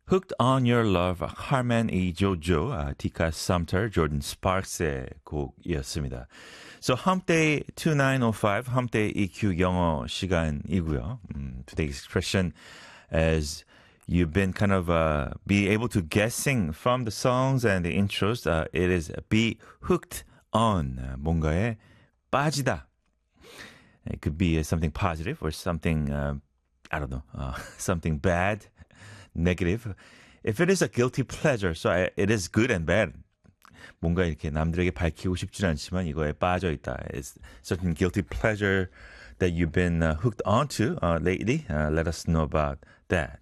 Hooked on Your Love, Carmen E. Jojo, Tika Sumter, Jordan Sparks의 곡이었습니다. So, Hump Day 2905, Hump Day EQ 영어 시간이고요. Today's expression as you've been kind of be able to guessing from the songs and the intros, it is be hooked on, 뭔가에 빠지다. It could be something positive or something, I don't know, something bad, negative. If it is a guilty pleasure, so it is good and bad. 뭔가 이렇게 남들에게 밝히고 싶진 않지만 이거에 빠져 있다. It's certain guilty pleasure that you've been hooked onto lately. Let us know about that.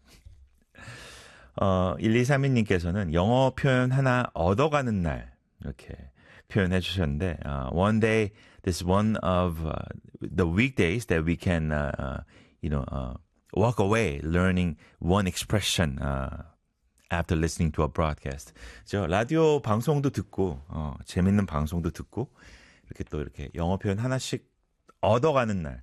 1232님께서는 영어 표현 하나 얻어가는 날 이렇게 표현해 주셨는데 one day, this is one of the weekdays that we can, walk away learning one expression after listening to a broadcast. 저 라디오 방송도 듣고 재밌는 방송도 듣고 이렇게 또 이렇게 영어 표현 하나씩 얻어가는 날.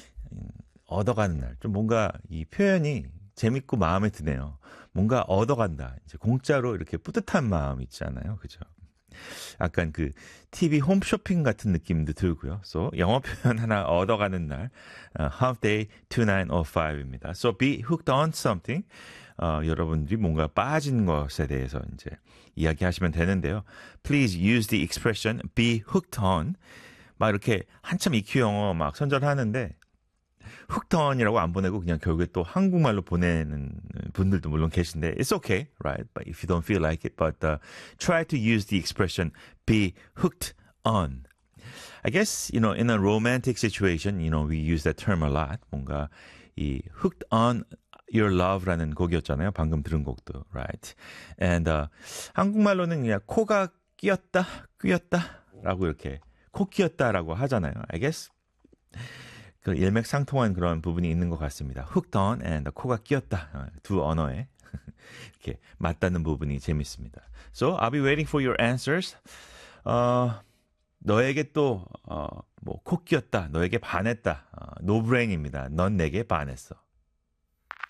좀 뭔가 이 표현이 재밌고 마음에 드네요. 뭔가 얻어간다. 이제 공짜로 이렇게 뿌듯한 마음 있잖아요. 그죠? 약간 그 TV 홈쇼핑 같은 느낌도 들고요. So, 영어 표현 하나 얻어가는 날, Hump Day 2905입니다. So, be hooked on something. 여러분들이 뭔가 빠진 것에 대해서 이제 이야기하시면 되는데요. Please use the expression be hooked on. 막 이렇게 한참 EQ 영어 막 선전하는데 hooked on이라고 안 보내고 그냥 결국에 또 한국말로 보내는 분들도 물론 계신데 it's okay, right? But if you don't feel like it, but try to use the expression be hooked on. I guess, in a romantic situation, we use that term a lot. 뭔가 이 hooked on your love라는 곡이었잖아요. 방금 들은 곡도, right? And 한국말로는 그냥 코가 끼었다라고 이렇게 코 끼었다라고 하잖아요. I guess 그 일맥상통한 그런 부분이 있는 것 같습니다. hooked on and 코가 끼었다. 두 언어에 이렇게 맞닿는 부분이 재밌습니다. So, I'll be waiting for your answers. 너에게 또 코 끼었다. 너에게 반했다. 노브레인입니다. 넌 내게 반했어.